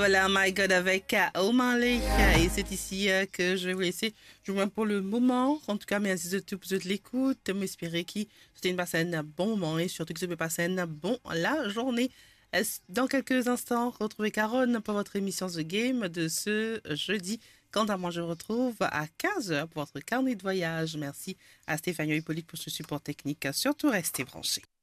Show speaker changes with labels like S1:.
S1: voilà, My God avec O'Malley. Et c'est ici que je vais vous laisser. Je vous remercie pour le moment. En tout cas, merci de tout de l'écoute. M'espérer que c'était une passé un bon moment et surtout que vous avez passé un bon la journée. Dans quelques instants, retrouvez Caronne pour votre émission The Game de ce jeudi. Quant à moi, je vous retrouve à 15 heures pour votre carnet de voyage. Merci à Stéphanie Hippolyte pour ce support technique. Surtout, restez branchés.